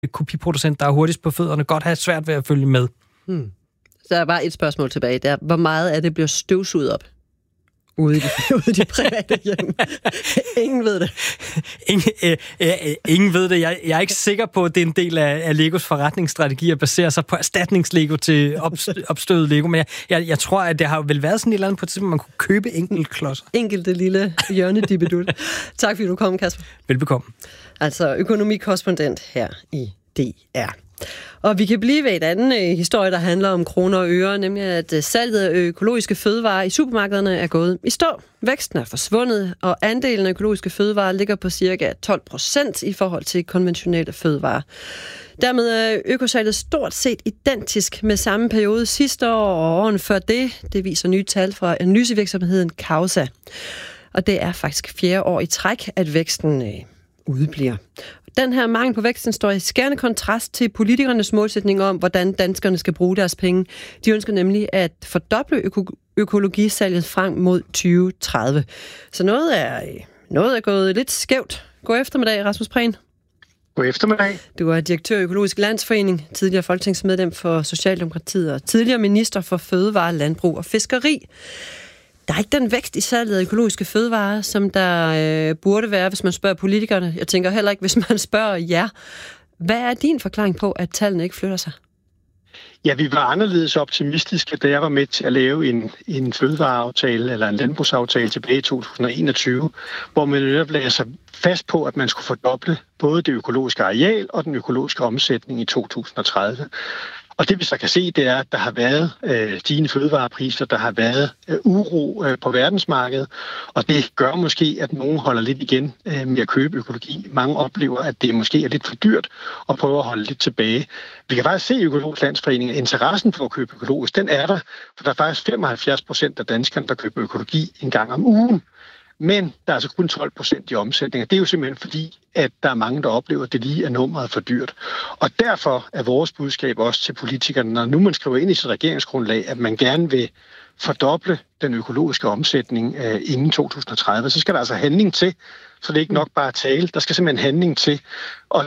kopiproducent, der er hurtigst på fødderne, godt have svært ved at følge med. Så der er bare et spørgsmål tilbage. Der. Hvor meget af det bliver støvsuget op? Ude i de private hjem. Ingen ved det. Ingen ved det. Jeg er ikke sikker på, at det er en del af Legos forretningsstrategi at basere sig på erstatningslego til opstøvet Lego. Men jeg tror, at det har vel været sådan et eller andet på et tidspunkt, man kunne købe enkeltklodser. Enkelte lille hjørnedippedut. Tak fordi du kom, Kasper. Velbekomme. Altså økonomikorrespondent her i DR. Og vi kan blive ved et andet historie, der handler om kroner og øre, nemlig at salget af økologiske fødevarer i supermarkederne er gået i stå. Væksten er forsvundet, og andelen af økologiske fødevarer ligger på ca. 12% i forhold til konventionelle fødevarer. Dermed er økosalget stort set identisk med samme periode sidste år og årene før det. Det viser nye tal fra analysevirksomheden Causa. Og det er faktisk 4. år i træk, at væksten udebliver. Den her mangel på væksten står i skærende kontrast til politikernes målsætning om, hvordan danskerne skal bruge deres penge. De ønsker nemlig at fordoble økologisalget frem mod 2030. Så noget er gået lidt skævt. God eftermiddag, Rasmus Prehn. God eftermiddag. Du er direktør i Økologisk Landsforening, tidligere folketingsmedlem for Socialdemokratiet og tidligere minister for Fødevare, Landbrug og Fiskeri. Der er ikke den vækst i salget af økologiske fødevarer, som der burde være, hvis man spørger politikerne. Jeg tænker heller ikke, hvis man spørger jer. Hvad er din forklaring på, at tallene ikke flytter sig? Ja, vi var anderledes optimistiske, da jeg var med til at lave en fødevareaftale eller en landbrugsaftale tilbage i 2021, hvor man netop lagde sig fast på, at man skulle fordoble både det økologiske areal og den økologiske omsætning i 2030. Og det vi så kan se, det er, at der har været stigende fødevarepriser, der har været uro på verdensmarkedet, og det gør måske, at nogen holder lidt igen med at købe økologi. Mange oplever, at det måske er lidt for dyrt og prøver at holde lidt tilbage. Vi kan faktisk se i Økologisk Landsforening, at interessen for at købe økologisk, den er der, for der er faktisk 75% af danskerne, der køber økologi en gang om ugen. Men der er altså kun 12% i omsætning, og det er jo simpelthen fordi, at der er mange, der oplever, at det lige er nummeret for dyrt. Og derfor er vores budskab også til politikerne, når nu man skriver ind i sit regeringsgrundlag, at man gerne vil fordoble den økologiske omsætning inden 2030, så skal der altså handling til, så det er ikke nok bare at tale. Der skal simpelthen handling til, og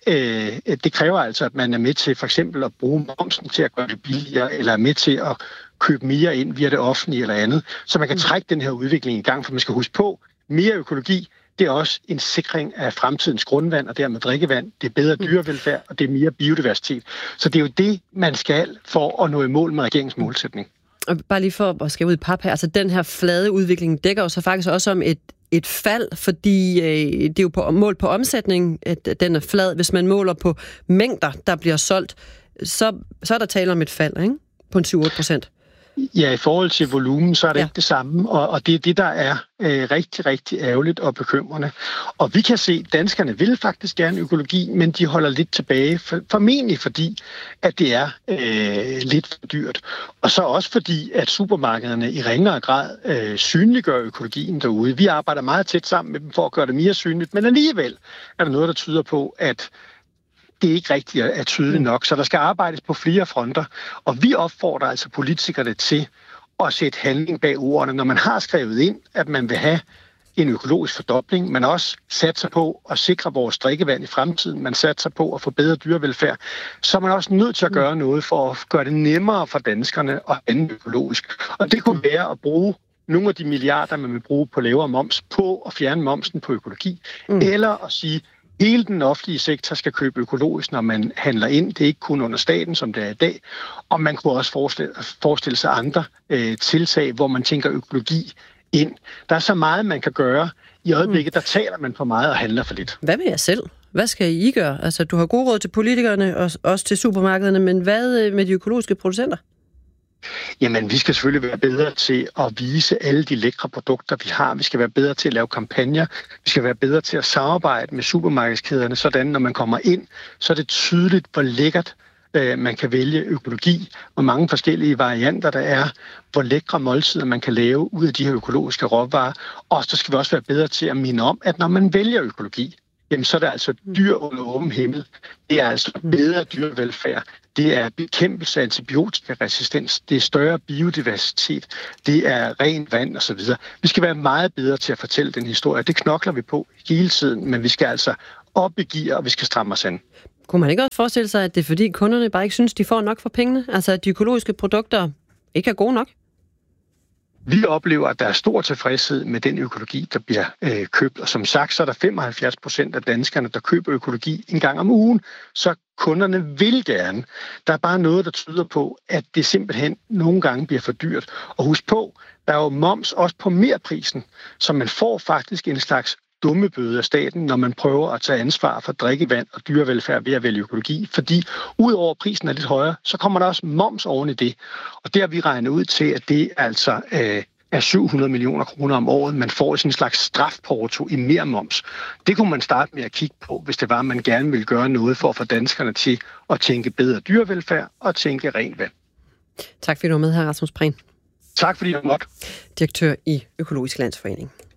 det kræver altså, at man er med til for eksempel at bruge momsen til at gøre det billigere, eller er med til at købe mere ind via det offentlige eller andet, så man kan trække den her udvikling i gang, for man skal huske på, mere økologi, det er også en sikring af fremtidens grundvand og dermed drikkevand. Det er bedre dyrevelfærd, og det er mere biodiversitet. Så det er jo det, man skal for at nå i mål med regeringens målsætning. Og bare lige for at skære ud i pap her, altså den her flade udvikling dækker jo så faktisk også om et fald, fordi det er jo på mål på omsætning, at den er flad. Hvis man måler på mængder, der bliver solgt, så er der tale om et fald, ikke? På en 7-8%. Ja, i forhold til volumen, så er det ikke det samme, og det er det, der er rigtig, rigtig ærgerligt og bekymrende. Og vi kan se, at danskerne vil faktisk gerne økologi, men de holder lidt tilbage, formentlig fordi, at det er lidt for dyrt. Og så også fordi, at supermarkederne i ringere grad synliggør økologien derude. Vi arbejder meget tæt sammen med dem for at gøre det mere synligt, men alligevel er der noget, der tyder på, at det er ikke rigtigt er tydeligt nok, så der skal arbejdes på flere fronter. Og vi opfordrer altså politikerne til at sætte handling bag ordene, når man har skrevet ind, at man vil have en økologisk fordobling, men også satser på at sikre vores drikkevand i fremtiden, man satser på at få bedre dyrevelfærd, så er man også nødt til at gøre noget for at gøre det nemmere for danskerne at handle økologisk. Og det kunne være at bruge nogle af de milliarder, man vil bruge på lavere moms på at fjerne momsen på økologi, eller at sige, hele den offentlige sektor skal købe økologisk, når man handler ind. Det er ikke kun under staten, som det er i dag. Og man kunne også forestille sig andre tiltag, hvor man tænker økologi ind. Der er så meget, man kan gøre. I øjeblikket, der taler man for meget og handler for lidt. Hvad med jer selv? Hvad skal I gøre? Altså, du har gode råd til politikerne og også til supermarkederne, men hvad med de økologiske producenter? Jamen, vi skal selvfølgelig være bedre til at vise alle de lækre produkter, vi har. Vi skal være bedre til at lave kampagner. Vi skal være bedre til at samarbejde med supermarkedskæderne, sådan når man kommer ind, så er det tydeligt, hvor lækkert man kan vælge økologi, hvor mange forskellige varianter der er, hvor lækre måltider man kan lave ud af de her økologiske råvarer. Og så skal vi også være bedre til at minde om, at når man vælger økologi, jamen så er det altså dyr under åben himmel. Det er altså bedre dyrevelfærd. Det er bekæmpelse af antibiotikaresistens. Det er større biodiversitet. Det er rent vand osv. Vi skal være meget bedre til at fortælle den historie. Det knokler vi på hele tiden, men vi skal altså op i gear, og vi skal stramme os an. Kunne man ikke også forestille sig, at det er fordi kunderne bare ikke synes, de får nok for pengene? Altså at de økologiske produkter ikke er gode nok? Vi oplever, at der er stor tilfredshed med den økologi, der bliver købt. Og som sagt, så er der 75% af danskerne, der køber økologi en gang om ugen. Så kunderne vil gerne. Der er bare noget, der tyder på, at det simpelthen nogle gange bliver for dyrt. Og husk på, der er jo moms også på merprisen, så man får faktisk en slags dummebøde af staten, når man prøver at tage ansvar for drikkevand og dyrevelfærd ved at vælge økologi. Fordi udover prisen er lidt højere, så kommer der også moms oven i det. Og det har vi regnet ud til, at det altså er 700 millioner kroner om året, man får sådan en slags strafporto i mere moms. Det kunne man starte med at kigge på, hvis det var, at man gerne ville gøre noget for at få danskerne til at tænke bedre dyrevelfærd og tænke rent vand. Tak fordi du var med her, Rasmus Prehn. Tak fordi du måtte. Direktør i Økologisk Landsforening.